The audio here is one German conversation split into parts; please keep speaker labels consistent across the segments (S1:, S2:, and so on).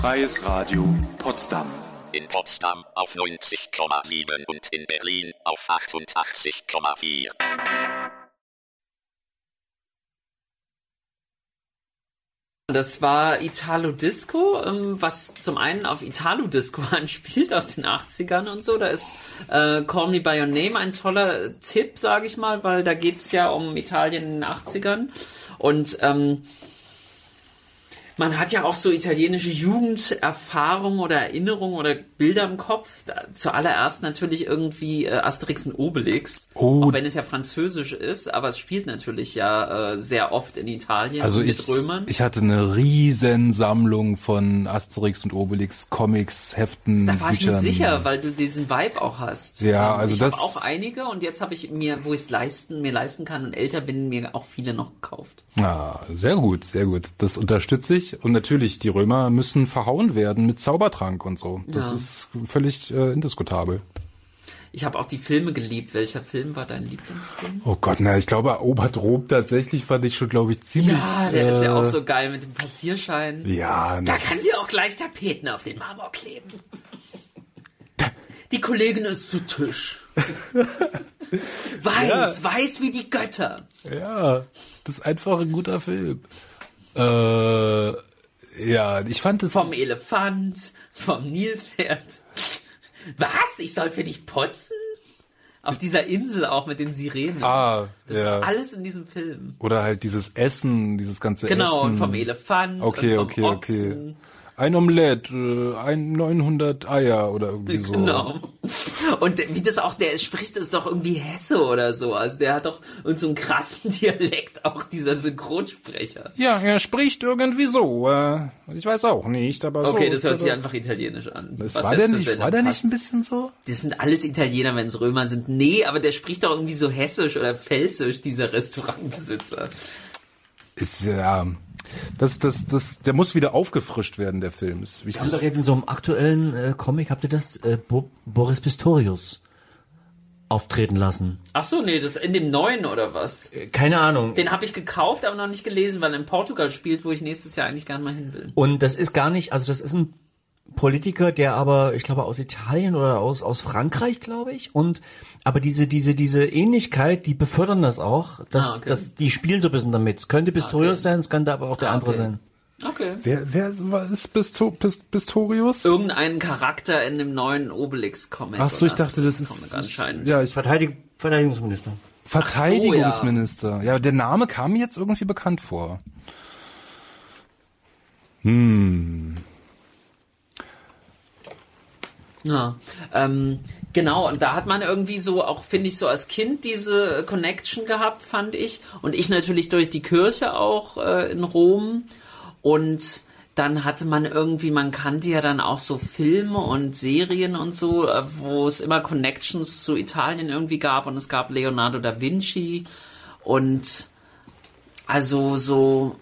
S1: Freies Radio Potsdam.
S2: In Potsdam auf 90,7 und in Berlin auf 88,4.
S3: Das war Italo Disco, was zum einen auf Italo Disco anspielt aus den 80ern und so. Da ist Call Me By Your Name ein toller Tipp, sage ich mal, weil da geht's ja um Italien in den 80ern. Und man hat ja auch so italienische Jugenderfahrungen oder Erinnerungen oder Bilder im Kopf. Zuallererst natürlich irgendwie Asterix und Obelix, auch wenn es ja französisch ist, aber es spielt natürlich ja sehr oft in Italien mit Römern.
S4: Ich hatte eine riesen Sammlung von Asterix und Obelix Comics, Heften,
S3: Da war
S4: Büchern.
S3: Ich mir sicher, weil du diesen Vibe auch hast.
S4: Ja, also
S3: ich habe auch einige und jetzt habe ich mir, wo ich es mir leisten kann und älter bin, mir auch viele noch gekauft.
S4: Ja, sehr gut, sehr gut. Das unterstütze ich. Und natürlich, die Römer müssen verhauen werden mit Zaubertrank und so. Das ist völlig indiskutabel.
S3: Ich habe auch die Filme geliebt. Welcher Film war dein Lieblingsfilm?
S4: Oh Gott, ich glaube, Obertrob tatsächlich fand ich schon, glaube ich, ziemlich...
S3: Ja, der ist ja auch so geil mit dem Passierschein.
S4: Ja,
S3: da kann sie auch gleich Tapeten auf den Marmor kleben. Die Kollegin ist zu Tisch. Weiß wie die Götter.
S4: Ja, das ist einfach ein guter Film. Ja, ich fand es...
S3: Vom Elefant, vom Nilpferd. Was? Ich soll für dich putzen? Auf dieser Insel auch mit den Sirenen. Das ist alles in diesem Film.
S4: Oder halt dieses Essen, dieses ganze Essen.
S3: Genau, und vom Elefant und vom Ochsen.
S4: Okay. Ein Omelett, 900 Eier oder irgendwie so.
S3: Genau. Und wie das auch, der spricht das doch irgendwie Hesse oder so. Also der hat doch so einen krassen Dialekt, auch dieser Synchronsprecher.
S4: Ja, er spricht irgendwie so. Ich weiß auch nicht, aber so.
S3: Okay, das hört sich einfach italienisch an.
S4: War der nicht ein bisschen so?
S3: Das sind alles Italiener, wenn es Römer sind. Nee, aber der spricht doch irgendwie so hessisch oder pfälzisch, dieser Restaurantbesitzer.
S4: Ist ja... der muss wieder aufgefrischt werden, der Film. Ist wichtig.
S5: Wir haben doch jetzt in so einem aktuellen Comic, habt ihr das, Boris Pistorius auftreten lassen.
S3: Ach so, nee, das in dem neuen oder was?
S5: Keine Ahnung.
S3: Den habe ich gekauft, aber noch nicht gelesen, weil er in Portugal spielt, wo ich nächstes Jahr eigentlich gerne mal hin will.
S5: Und das ist gar nicht, also das ist ein Politiker, der aber, ich glaube, aus Italien oder aus Frankreich, glaube ich. Aber diese Ähnlichkeit, die befördern das auch. Die spielen so ein bisschen damit. Es könnte Pistorius sein, es könnte aber auch der andere sein.
S3: Okay.
S4: Wer ist Pistorius?
S3: Irgendein Charakter in dem neuen Obelix-Comic.
S4: Ach so, ich dachte, das ist...
S3: Anscheinend.
S4: Ja,
S5: Verteidigungsminister.
S4: Verteidigungsminister. So, ja, der Name kam mir jetzt irgendwie bekannt vor.
S3: Ja, genau, und da hat man irgendwie so, auch finde ich so als Kind diese Connection gehabt, fand ich. Und ich natürlich durch die Kirche auch in Rom. Und dann hatte man irgendwie, man kannte ja dann auch so Filme und Serien und so, wo es immer Connections zu Italien irgendwie gab. Und es gab Leonardo da Vinci und also so...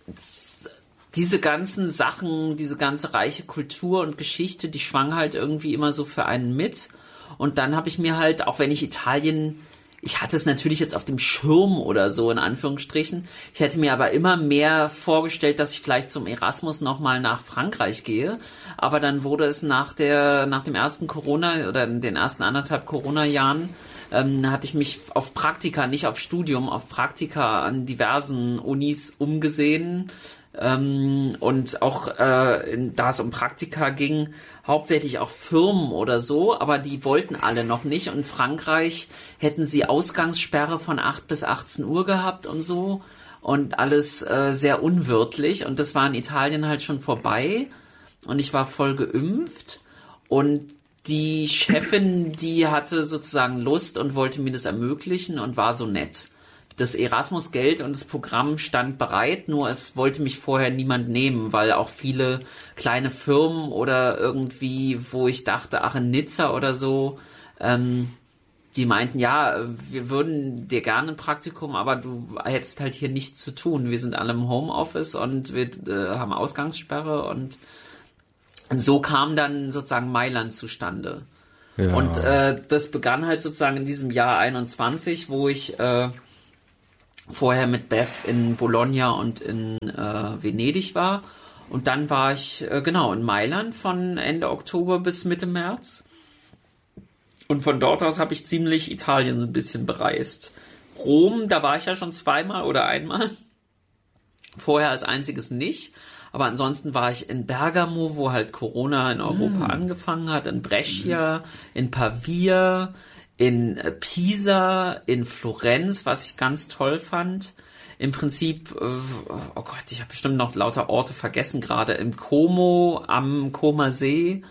S3: Diese ganzen Sachen, diese ganze reiche Kultur und Geschichte, die schwang halt irgendwie immer so für einen mit. Und dann habe ich mir halt, auch wenn ich ich hatte es natürlich jetzt auf dem Schirm oder so, in Anführungsstrichen, ich hätte mir aber immer mehr vorgestellt, dass ich vielleicht zum Erasmus nochmal nach Frankreich gehe. Aber dann wurde es nach dem ersten Corona oder in den ersten 1,5 Corona-Jahren, hatte ich mich auf Praktika, nicht auf Studium, auf Praktika an diversen Unis umgesehen. Und auch da es um Praktika ging, hauptsächlich auch Firmen oder so, aber die wollten alle noch nicht. Und in Frankreich hätten sie Ausgangssperre von 8 bis 18 Uhr gehabt und so und alles sehr unwirtlich. Und das war in Italien halt schon vorbei und ich war voll geimpft und die Chefin, die hatte sozusagen Lust und wollte mir das ermöglichen und war so nett. Das Erasmus-Geld und das Programm stand bereit, nur es wollte mich vorher niemand nehmen, weil auch viele kleine Firmen oder irgendwie, wo ich dachte, ach in Nizza oder so, die meinten, ja, wir würden dir gerne ein Praktikum, aber du hättest halt hier nichts zu tun. Wir sind alle im Homeoffice und wir haben Ausgangssperre und so kam dann sozusagen Mailand zustande. Ja. Und das begann halt sozusagen in diesem Jahr 21, wo ich vorher mit Beth in Bologna und in Venedig war. Und dann war ich, in Mailand von Ende Oktober bis Mitte März. Und von dort aus habe ich ziemlich Italien so ein bisschen bereist. Rom, da war ich ja schon zweimal oder einmal. Vorher als einziges nicht. Aber ansonsten war ich in Bergamo, wo halt Corona in Europa angefangen hat, in Brescia, in Pavia, in Pisa, in Florenz, was ich ganz toll fand. Im Prinzip, oh Gott, ich habe bestimmt noch lauter Orte vergessen gerade. Im Como, am Comer See.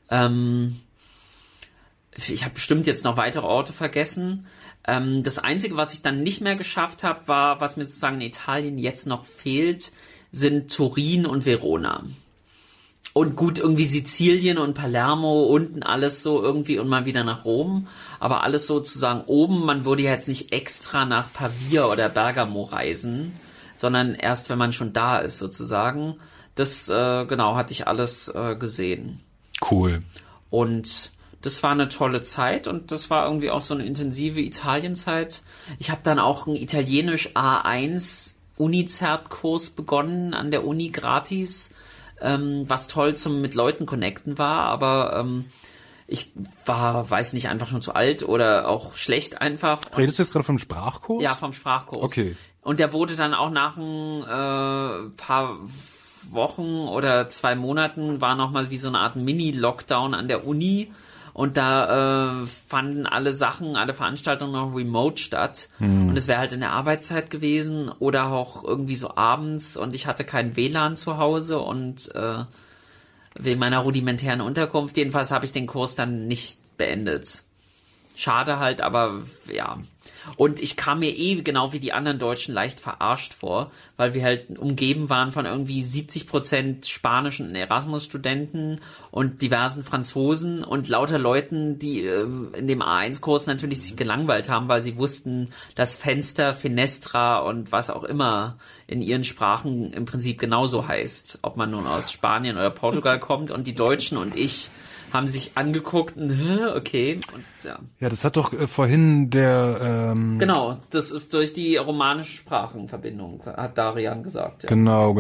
S3: Ich habe bestimmt jetzt noch weitere Orte vergessen. Das Einzige, was ich dann nicht mehr geschafft habe, war, was mir sozusagen in Italien jetzt noch fehlt, sind Turin und Verona. Und gut, irgendwie Sizilien und Palermo, unten alles so irgendwie und mal wieder nach Rom. Aber alles sozusagen oben, man würde ja jetzt nicht extra nach Pavia oder Bergamo reisen, sondern erst, wenn man schon da ist sozusagen. Das, hatte ich alles gesehen.
S4: Cool.
S3: Und das war eine tolle Zeit und das war irgendwie auch so eine intensive Italienzeit. Ich habe dann auch einen Italienisch A1 Uni-Zert-Kurs begonnen an der Uni gratis, was toll zum mit Leuten connecten war, aber ich weiß nicht, einfach schon zu alt oder auch schlecht einfach.
S4: Redest du jetzt gerade vom Sprachkurs?
S3: Ja, vom Sprachkurs.
S4: Okay.
S3: Und der wurde dann auch nach ein paar Wochen oder 2 Monaten war nochmal wie so eine Art Mini-Lockdown an der Uni. Und da fanden alle Veranstaltungen noch remote statt. Und es wäre halt in der Arbeitszeit gewesen oder auch irgendwie so abends. Und ich hatte kein WLAN zu Hause und wegen meiner rudimentären Unterkunft. Jedenfalls habe ich den Kurs dann nicht beendet. Schade halt, aber ja. Und ich kam mir genau wie die anderen Deutschen leicht verarscht vor, weil wir halt umgeben waren von irgendwie 70% spanischen Erasmus-Studenten und diversen Franzosen und lauter Leuten, die in dem A1-Kurs natürlich sich gelangweilt haben, weil sie wussten, dass Fenster, Fenestra und was auch immer in ihren Sprachen im Prinzip genauso heißt. Ob man nun aus Spanien oder Portugal kommt und die Deutschen und ich haben sich angeguckt und okay. Und, ja.
S4: Ja, das hat doch vorhin der...
S3: Genau, das ist durch die romanische Sprachenverbindung, hat Darian gesagt. Ja.
S4: Genau.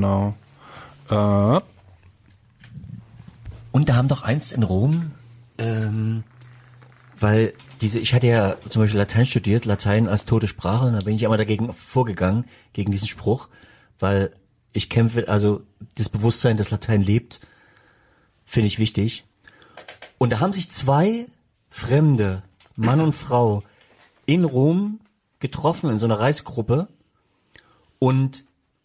S5: Und da haben doch einst in Rom, weil ich hatte ja zum Beispiel Latein studiert, Latein als tote Sprache, und da bin ich immer dagegen vorgegangen, gegen diesen Spruch, weil ich kämpfe, also das Bewusstsein, dass Latein lebt, finde ich wichtig. Und da haben sich 2 Fremde, Mann und Frau, in Rom getroffen, in so einer Reisegruppe. Und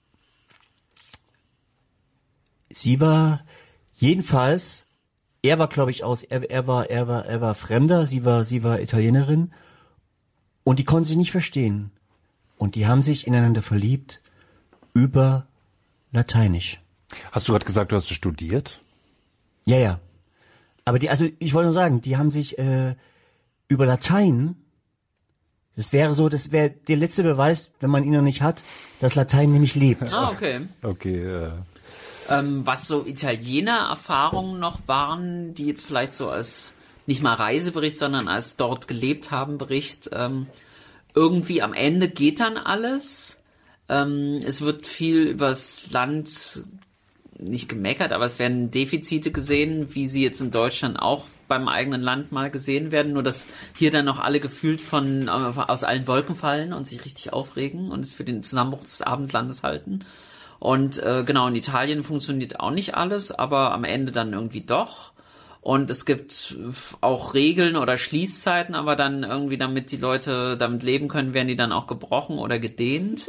S5: sie war, jedenfalls, er war, glaube ich, er war Fremder, sie war Italienerin. Und die konnten sich nicht verstehen. Und die haben sich ineinander verliebt über Lateinisch.
S4: Hast du gerade gesagt, du hast studiert?
S5: Ja. Aber ich wollte nur sagen, die haben sich über Latein, das wäre der letzte Beweis, wenn man ihn noch nicht hat, dass Latein nämlich lebt.
S3: Ah, okay.
S4: Okay,
S3: was so Italiener-Erfahrungen noch waren, die jetzt vielleicht so als, nicht mal Reisebericht, sondern als dort gelebt haben Bericht, irgendwie am Ende geht dann alles. Es wird viel übers Land nicht gemeckert, aber es werden Defizite gesehen, wie sie jetzt in Deutschland auch beim eigenen Land mal gesehen werden, nur dass hier dann noch alle gefühlt aus allen Wolken fallen und sich richtig aufregen und es für den Zusammenbruch des Abendlandes halten. Und in Italien funktioniert auch nicht alles, aber am Ende dann irgendwie doch. Und es gibt auch Regeln oder Schließzeiten, aber dann irgendwie, damit die Leute damit leben können, werden die dann auch gebrochen oder gedehnt.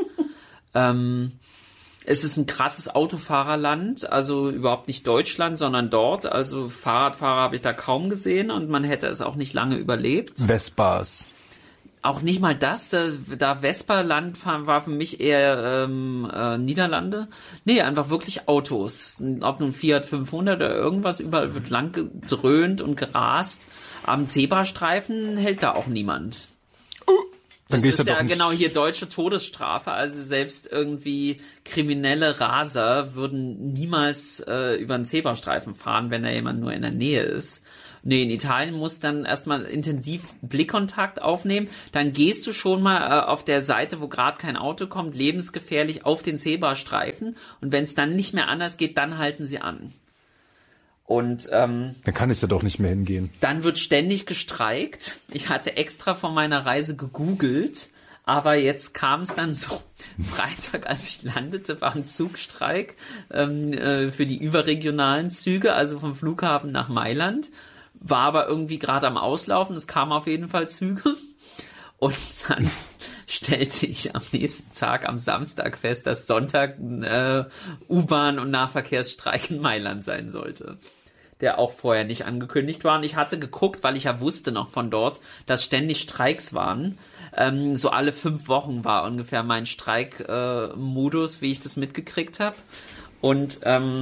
S3: Es ist ein krasses Autofahrerland, also überhaupt nicht Deutschland, sondern dort. Also Fahrradfahrer habe ich da kaum gesehen und man hätte es auch nicht lange überlebt.
S4: Vespas.
S3: Auch nicht mal das, da Vespa-Land war für mich eher Niederlande. Nee, einfach wirklich Autos. Ob nun Fiat 500 oder irgendwas, überall wird lang gedröhnt und gerast. Am Zebrastreifen hält da auch niemand. Das ist ja genau hier deutsche Todesstrafe, also selbst irgendwie kriminelle Raser würden niemals über einen Zebrastreifen fahren, wenn da jemand nur in der Nähe ist. Nee, in Italien muss dann erstmal intensiv Blickkontakt aufnehmen, dann gehst du schon mal auf der Seite, wo gerade kein Auto kommt, lebensgefährlich auf den Zebrastreifen und wenn es dann nicht mehr anders geht, dann halten sie an. Und
S4: dann kann ich da doch nicht mehr hingehen.
S3: Dann wird ständig gestreikt. Ich hatte extra vor meiner Reise gegoogelt, aber jetzt kam es dann so, Freitag, als ich landete, war ein Zugstreik für die überregionalen Züge, also vom Flughafen nach Mailand, war aber irgendwie gerade am Auslaufen, es kamen auf jeden Fall Züge und dann stellte ich am nächsten Tag, am Samstag fest, dass Sonntag U-Bahn- und Nahverkehrsstreik in Mailand sein sollte, der auch vorher nicht angekündigt war. Und ich hatte geguckt, weil ich ja wusste noch von dort, dass ständig Streiks waren. So alle 5 Wochen war ungefähr mein Streikmodus, wie ich das mitgekriegt habe. Und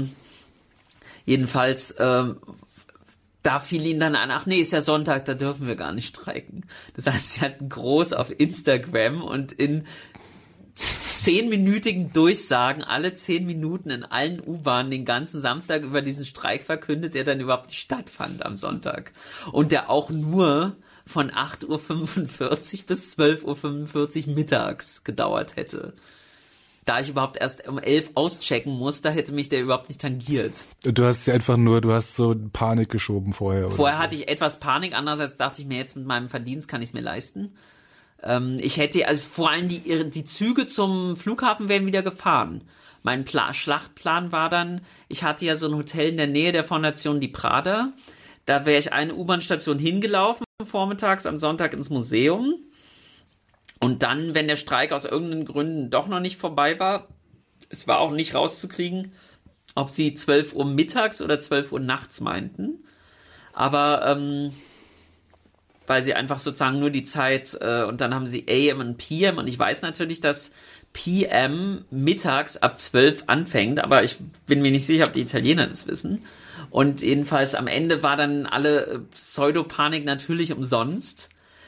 S3: jedenfalls da fiel ihnen dann an, ach nee, ist ja Sonntag, da dürfen wir gar nicht streiken. Das heißt, sie hatten groß auf Instagram und in 10-minütigen Durchsagen, alle 10 Minuten in allen U-Bahnen den ganzen Samstag über diesen Streik verkündet, der dann überhaupt nicht stattfand am Sonntag. Und der auch nur von 8:45 Uhr bis 12:45 Uhr mittags gedauert hätte. Da ich überhaupt erst um 11 auschecken muss, da hätte mich der überhaupt nicht tangiert.
S4: Du hast ja einfach nur, du hast so Panik geschoben vorher.
S3: Vorher hatte ich etwas Panik, andererseits dachte ich mir, jetzt mit meinem Verdienst kann ich es mir leisten. Ich hätte, also vor allem die Züge zum Flughafen wären wieder gefahren. Mein Schlachtplan war dann, ich hatte ja so ein Hotel in der Nähe der Fondation Di Prada, da wäre ich eine U-Bahn-Station hingelaufen, vormittags am Sonntag ins Museum. Und dann, wenn der Streik aus irgendeinen Gründen doch noch nicht vorbei war, es war auch nicht rauszukriegen, ob sie 12 Uhr mittags oder 12 Uhr nachts meinten. Aber weil sie einfach sozusagen nur die Zeit und dann haben sie AM und PM und ich weiß natürlich, dass PM mittags ab 12 anfängt, aber ich bin mir nicht sicher, ob die Italiener das wissen. Und jedenfalls am Ende war dann alle Pseudopanik natürlich umsonst.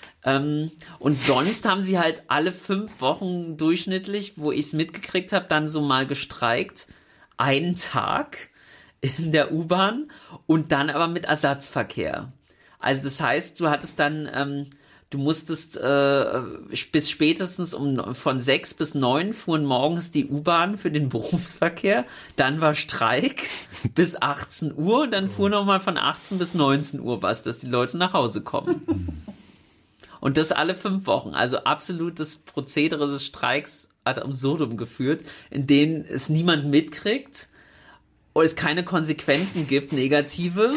S3: Und sonst haben sie halt alle 5 Wochen durchschnittlich, wo ich es mitgekriegt habe, dann so mal gestreikt. Einen Tag in der U-Bahn und dann aber mit Ersatzverkehr. Also das heißt, du hattest dann, du musstest bis spätestens von 6 bis 9 fuhren morgens die U-Bahn für den Berufsverkehr. Dann war Streik bis 18 Uhr und dann fuhr nochmal von 18 bis 19 Uhr was, dass die Leute nach Hause kommen. Und das alle 5 Wochen. Also absolutes Prozedere des Streiks ad absurdum geführt, in denen es niemand mitkriegt und es keine Konsequenzen gibt, negative.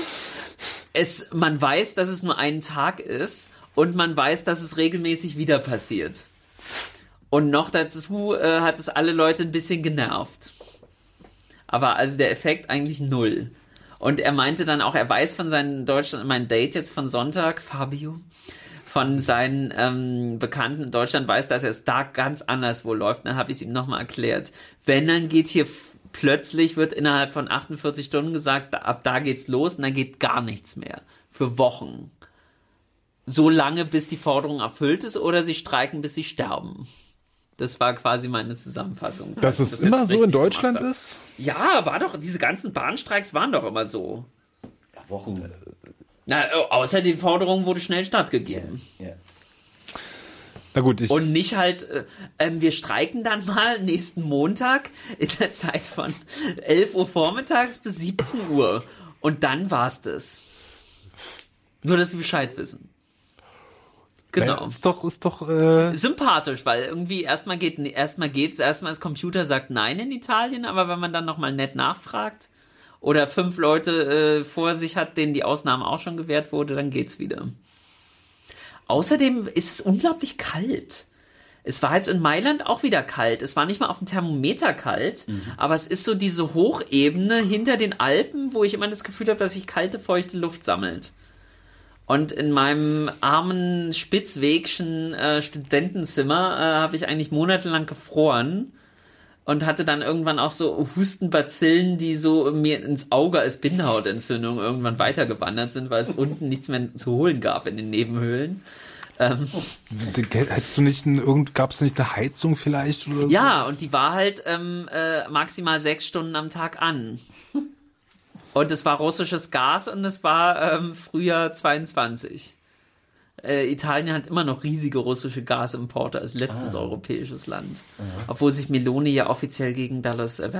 S3: Man weiß, dass es nur einen Tag ist und man weiß, dass es regelmäßig wieder passiert. Und noch dazu hat es alle Leute ein bisschen genervt. Aber also der Effekt eigentlich 0. Und er meinte dann auch, er weiß von seinen mein Date jetzt von Sonntag, Fabio, von seinen Bekannten in Deutschland weiß, dass es da ganz anders wohl läuft. Dann habe ich es ihm nochmal erklärt. Wenn, dann geht hier plötzlich, wird innerhalb von 48 Stunden gesagt, ab da geht's los und dann geht gar nichts mehr. Für Wochen. So lange, bis die Forderung erfüllt ist oder sie streiken, bis sie sterben. Das war quasi meine Zusammenfassung.
S4: Dass es immer so in Deutschland ist?
S3: Ja, war doch, diese ganzen Bahnstreiks waren doch immer so.
S5: Ja, Wochen.
S3: Na, außer die Forderung wurde schnell stattgegeben.
S5: Ja.
S4: Na gut,
S3: und nicht halt, wir streiken dann mal nächsten Montag in der Zeit von 11 Uhr vormittags bis 17 Uhr. Und dann war's das. Nur, dass sie Bescheid wissen. Genau.
S4: Ist doch
S3: sympathisch, weil irgendwie erstmal das Computer sagt nein in Italien, aber wenn man dann nochmal nett nachfragt oder 5 Leute vor sich hat, denen die Ausnahme auch schon gewährt wurde, dann geht's wieder. Außerdem ist es unglaublich kalt. Es war jetzt in Mailand auch wieder kalt. Es war nicht mal auf dem Thermometer kalt, aber es ist so diese Hochebene hinter den Alpen, wo ich immer das Gefühl habe, dass sich kalte, feuchte Luft sammelt. Und in meinem armen, spitzwegschen Studentenzimmer habe ich eigentlich monatelang gefroren und hatte dann irgendwann auch so Hustenbazillen, die so mir ins Auge als Bindehautentzündung irgendwann weitergewandert sind, weil es unten nichts mehr zu holen gab in den Nebenhöhlen.
S4: Hättest du nicht gab es nicht eine Heizung vielleicht oder so?
S3: Ja, und die war halt maximal 6 Stunden am Tag an. Und es war russisches Gas und es war Frühjahr 22. Italien hat immer noch riesige russische Gasimporte als letztes europäisches Land. Obwohl sich Meloni ja offiziell gegen Belarus